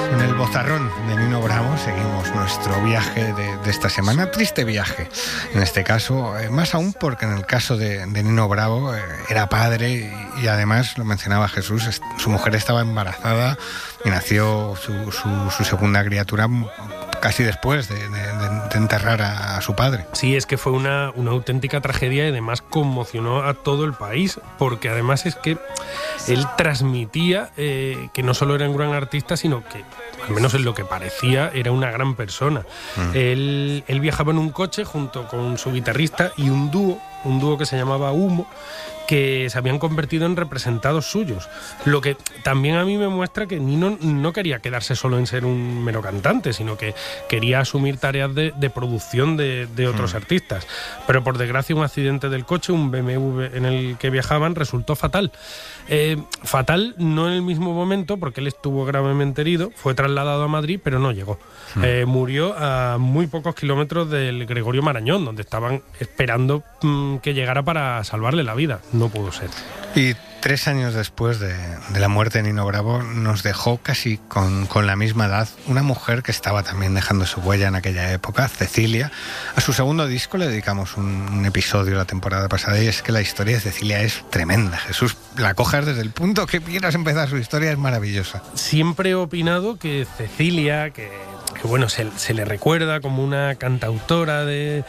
Con el bozarrón de Nino Bravo seguimos nuestro viaje de esta semana, triste viaje en este caso, más aún porque en el caso de Nino Bravo era padre y además, lo mencionaba Jesús, su mujer estaba embarazada y nació su segunda criatura casi después de enterrar a su padre. Sí, es que fue una auténtica tragedia y además conmocionó a todo el país, porque además es que él transmitía que no solo era un gran artista, sino que, al menos en lo que parecía, era una gran persona. Él viajaba en un coche junto con su guitarrista y un dúo que se llamaba Humo, que se habían convertido en representados suyos. Lo que también a mí me muestra que Nino no quería quedarse solo en ser un mero cantante, sino que quería asumir tareas de producción de otros artistas. Pero por desgracia un accidente del coche, un BMW en el que viajaban, resultó fatal. Fatal no en el mismo momento, porque él estuvo gravemente herido, fue trasladado a Madrid, pero no llegó. Murió a muy pocos kilómetros del Gregorio Marañón, donde estaban esperando que llegara para salvarle la vida. No pudo ser. Y 3 años después de la muerte de Nino Bravo nos dejó casi con la misma edad una mujer que estaba también dejando su huella en aquella época, Cecilia. A su segundo disco le dedicamos un episodio la temporada pasada y es que la historia de Cecilia es tremenda. Jesús, la cojas desde el punto que quieras empezar, su historia es maravillosa. Siempre he opinado que Cecilia, que bueno, se le recuerda como una cantautora,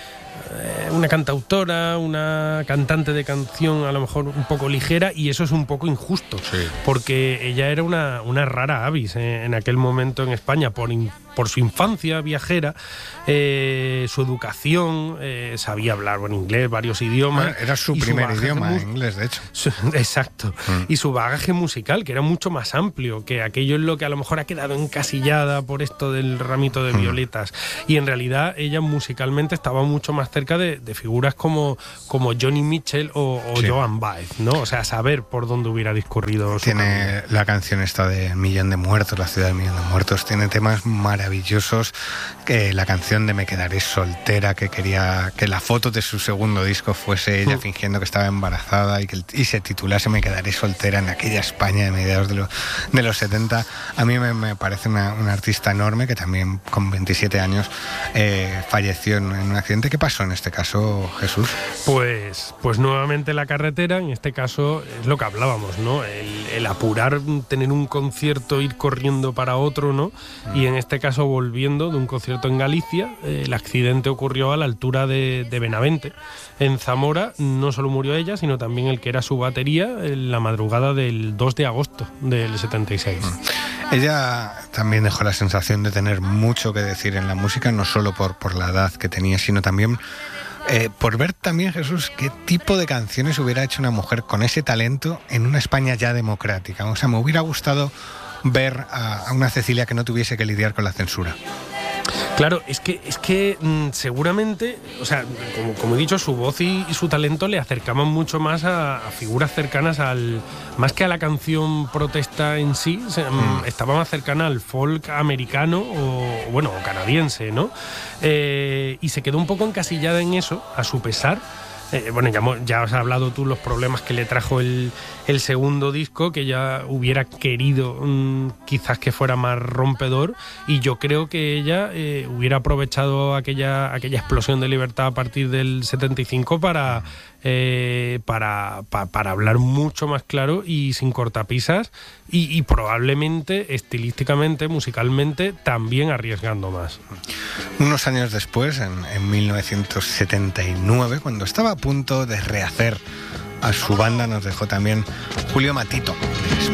una cantante de canción a lo mejor un poco ligera, y eso es un poco injusto, sí, porque ella era una rara avis en aquel momento en España por su infancia viajera, su educación, sabía hablar inglés, varios idiomas. Era su primer idioma, inglés, de hecho. Exacto. Y su bagaje musical, que era mucho más amplio, que aquello es lo que a lo mejor ha quedado encasillada por esto del ramito de violetas. Y en realidad ella musicalmente estaba mucho más cerca de figuras como Johnny Mitchell o sí, Joan Baez, ¿no? O sea, saber por dónde hubiera discurrido su Tiene la canción esta de Millón de Muertos, la ciudad del Millón de Muertos, tiene temas maravillosos, que la canción de Me quedaré soltera, que quería que la foto de su segundo disco fuese ella fingiendo que estaba embarazada y se titulase Me quedaré soltera en aquella España de mediados de los 70. A mí me parece una artista enorme, que también con 27 años falleció en un accidente. ¿Qué pasó en este caso, Jesús? Pues nuevamente la carretera, en este caso es lo que hablábamos, ¿no? El apurar, tener un concierto, ir corriendo para otro, ¿no? Y en este caso volviendo de un concierto en Galicia, el accidente ocurrió a la altura de Benavente. En Zamora no solo murió ella, sino también el que era su batería en la madrugada del 2 de agosto del 76. Ella también dejó la sensación de tener mucho que decir en la música, no solo por la edad que tenía, sino también por ver también, Jesús, qué tipo de canciones hubiera hecho una mujer con ese talento en una España ya democrática. O sea, me hubiera gustado ver a una Cecilia que no tuviese que lidiar con la censura. Claro, es que seguramente, o sea, como he dicho, su voz y su talento le acercaban mucho más a figuras cercanas más que a la canción protesta en sí, estaba más cercana al folk americano o canadiense, ¿no? Y se quedó un poco encasillada en eso, a su pesar. Ya has hablado tú los problemas que le trajo el segundo disco, que ella hubiera querido quizás que fuera más rompedor, y yo creo que ella hubiera aprovechado aquella explosión de libertad a partir del 75 para hablar mucho más claro y sin cortapisas y probablemente estilísticamente, musicalmente, también arriesgando más. Unos años después, en 1979, cuando estaba a punto de rehacer a su banda, nos dejó también Julio Matito.